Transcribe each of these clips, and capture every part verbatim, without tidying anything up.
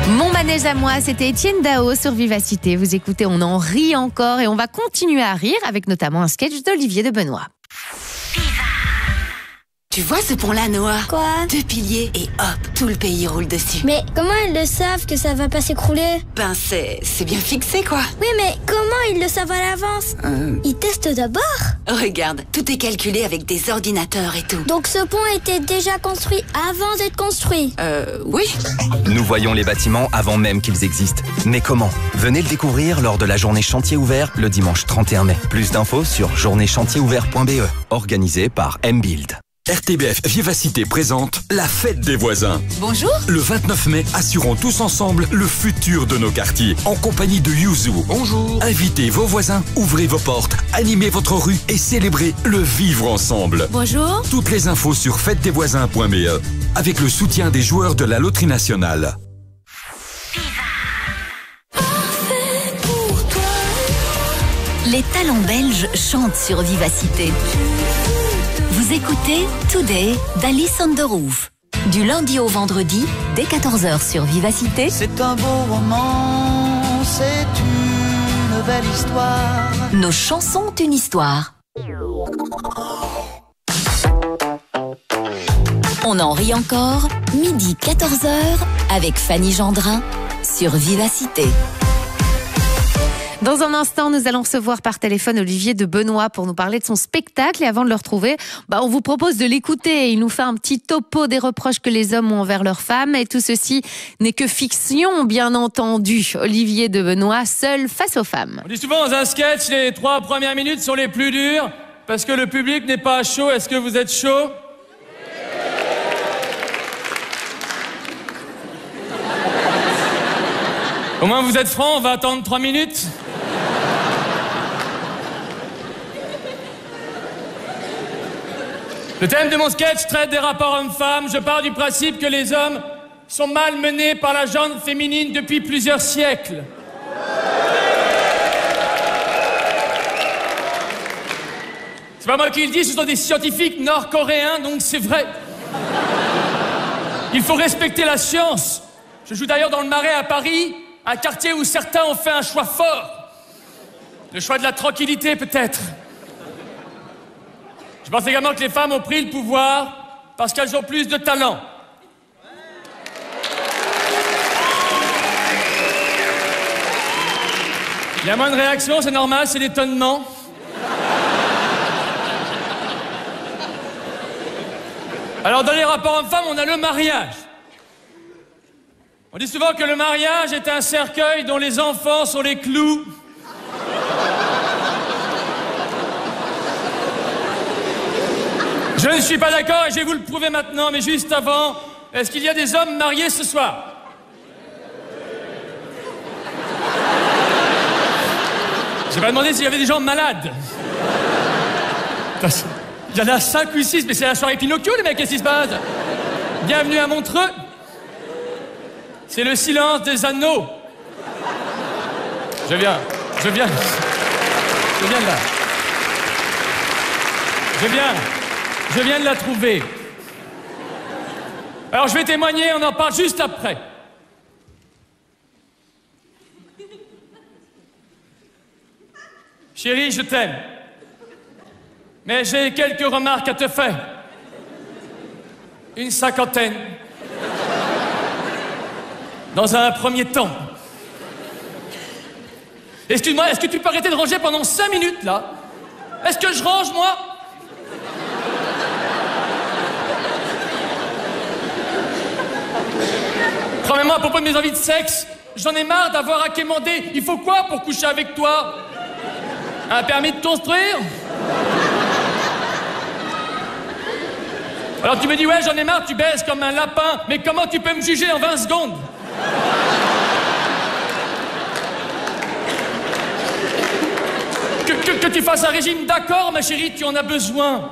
Mon manège à moi, c'était Étienne Dao sur Vivacité. Vous écoutez, on en rit encore et on va continuer à rire avec notamment un sketch d'Olivier de Benoît. Tu vois ce pont-là, Noah? Quoi? Deux piliers et hop, tout le pays roule dessus. Mais comment ils le savent que ça va pas s'écrouler? Ben c'est, c'est bien fixé, quoi. Oui, mais comment ils le savent à l'avance? Euh... Ils testent d'abord? Regarde, tout est calculé avec des ordinateurs et tout. Donc ce pont était déjà construit avant d'être construit? Euh, oui. Nous voyons les bâtiments avant même qu'ils existent. Mais comment? Venez le découvrir lors de la journée chantier ouvert le dimanche trente et un mai. Plus d'infos sur journée chantier ouvert point b e, organisé par M-Build. R T B F Vivacité présente la fête des voisins. Bonjour. Le vingt-neuf mai, assurons tous ensemble le futur de nos quartiers. En compagnie de Yuzu. Bonjour. Invitez vos voisins, ouvrez vos portes, animez votre rue et célébrez le vivre ensemble. Bonjour. Toutes les infos sur fête des voisins point b e avec le soutien des joueurs de la Loterie Nationale. Les talents belges chantent sur Vivacité. Vous écoutez Today d'Alice on the Roof. Du lundi au vendredi, dès quatorze heures sur Vivacité. C'est un beau roman, c'est une belle histoire. Nos chansons ont une histoire. On en rit encore, midi quatorze heures, avec Fanny Gendrin, sur Vivacité. Dans un instant, nous allons recevoir par téléphone Olivier de Benoît pour nous parler de son spectacle. Et avant de le retrouver, bah, on vous propose de l'écouter. Il nous fait un petit topo des reproches que les hommes ont envers leurs femmes. Et tout ceci n'est que fiction, bien entendu. Olivier de Benoît, seul face aux femmes. On dit souvent dans un sketch, les trois premières minutes sont les plus dures parce que le public n'est pas chaud. Est-ce que vous êtes chaud? Au moins vous êtes francs, on va attendre trois minutes. Le thème de mon sketch traite des rapports hommes-femmes. Je pars du principe que les hommes sont malmenés par la gente féminine depuis plusieurs siècles. C'est pas moi qui le dis, ce sont des scientifiques nord-coréens, donc c'est vrai. Il faut respecter la science. Je joue d'ailleurs dans le Marais à Paris, un quartier où certains ont fait un choix fort. Le choix de la tranquillité, peut-être. Je pense également que les femmes ont pris le pouvoir parce qu'elles ont plus de talent. Il y a moins de réactions, c'est normal, c'est l'étonnement. Alors, dans les rapports hommes-femmes, on a le mariage. On dit souvent que le mariage est un cercueil dont les enfants sont les clous. Je ne suis pas d'accord et je vais vous le prouver maintenant, mais juste avant, est-ce qu'il y a des hommes mariés ce soir? J'ai pas demandé s'il y avait des gens malades. Il y en a cinq ou six, mais c'est la soirée Pinocchio, les mecs, qu'est-ce qui se passe? Bienvenue à Montreux. C'est le silence des anneaux. Je viens, je viens. Je viens de là. Je viens. Je viens de la trouver. Alors je vais témoigner, on en parle juste après. Chérie, je t'aime. Mais j'ai quelques remarques à te faire. Une cinquantaine. Dans un premier temps. Excuse-moi, est-ce que tu peux arrêter de ranger pendant cinq minutes, là? Est-ce que je range, moi? Promets-moi, à propos de mes envies de sexe, j'en ai marre d'avoir à quémander. Il faut quoi pour coucher avec toi? Un permis de construire? Alors tu me dis, ouais, j'en ai marre, tu baisses comme un lapin. Mais comment tu peux me juger en vingt secondes? Que, que, que tu fasses un régime, d'accord, ma chérie, tu en as besoin.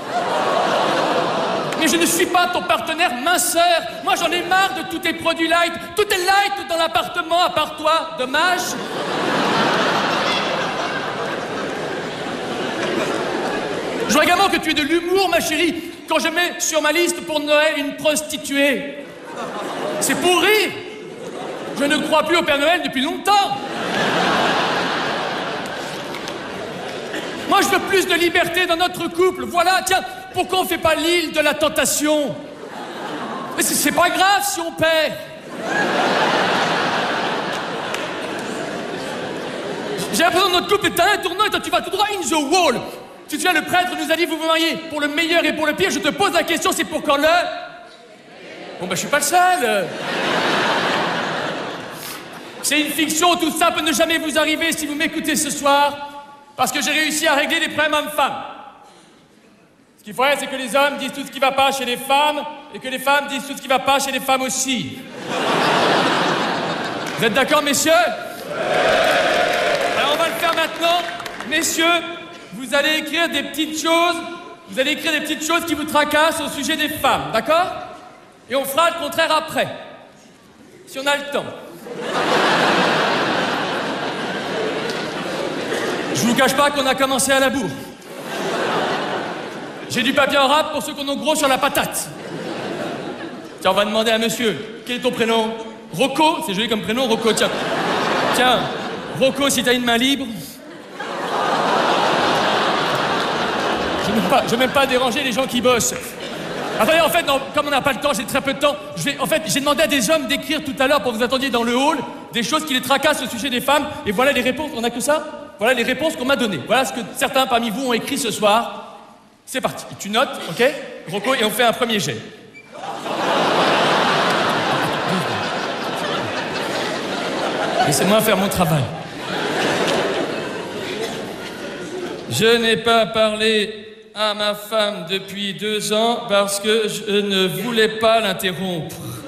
Mais je ne suis pas ton partenaire minceur. Moi, j'en ai marre de tous tes produits light. Tout est light dans l'appartement, à part toi. Dommage. Je vois également que tu es de l'humour, ma chérie. Quand je mets sur ma liste pour Noël une prostituée, c'est pour rire. Je ne crois plus au Père Noël depuis longtemps. Moi, je veux plus de liberté dans notre couple. Voilà, tiens, pourquoi on ne fait pas l'île de la tentation? Mais c'est pas grave si on perd. J'ai l'impression que notre couple est un tournant et toi tu vas tout droit in the wall. Tu te souviens, le prêtre nous a dit vous vous mariez pour le meilleur et pour le pire. Je te pose la question, c'est pour quand le... Bon ben je suis pas le seul. C'est une fiction, tout ça peut ne jamais vous arriver si vous m'écoutez ce soir. Parce que j'ai réussi à régler les problèmes hommes-femmes. Ce qu'il faudrait, c'est que les hommes disent tout ce qui ne va pas chez les femmes et que les femmes disent tout ce qui ne va pas chez les femmes aussi. Vous êtes d'accord, messieurs? Alors, on va le faire maintenant. Messieurs, vous allez écrire des petites choses. Vous allez écrire des petites choses qui vous tracassent au sujet des femmes, d'accord? Et on fera le contraire après. Si on a le temps. Je vous cache pas qu'on a commencé à la bourre. J'ai du papier en rap pour ceux qu'on a gros sur la patate. Tiens, on va demander à monsieur, quel est ton prénom? Rocco, c'est joli comme prénom, Rocco, tiens. Tiens, Rocco, si t'as une main libre. Je n'aime pas, je n'aime pas déranger les gens qui bossent. Attendez, en fait, non, comme on n'a pas le temps, j'ai très peu de temps, je vais, en fait, j'ai demandé à des hommes d'écrire tout à l'heure, pour vous attendiez dans le hall, des choses qui les tracassent au sujet des femmes, et voilà les réponses, on n'a que ça? Voilà les réponses qu'on m'a données. Voilà ce que certains parmi vous ont écrit ce soir. C'est parti. Tu notes, ok, Rocco, et on fait un premier jet. Laissez-moi faire mon travail. Je n'ai pas parlé à ma femme depuis deux ans parce que je ne voulais pas l'interrompre.